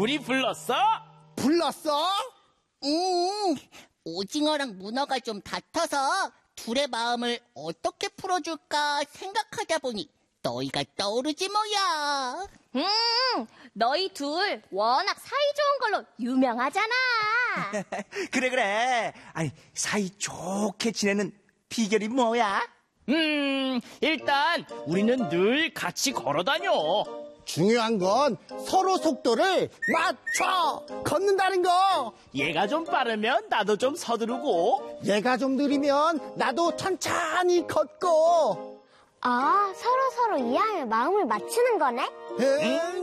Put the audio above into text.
우리 불렀어? 불렀어? 오징어랑 문어가 좀 같아서 둘의 마음을 어떻게 풀어줄까 생각하다 보니 너희가 떠오르지 뭐야. 너희 둘 워낙 사이 좋은 걸로 유명하잖아. 그래. 아니, 사이 좋게 지내는 비결이 뭐야? 일단 우리는 늘 같이 걸어다녀. 중요한 건 서로 속도를 맞춰 걷는다는 거. 얘가 좀 빠르면 나도 좀 서두르고. 얘가 좀 느리면 나도 천천히 걷고. 서로 이해하며 마음을 맞추는 거네?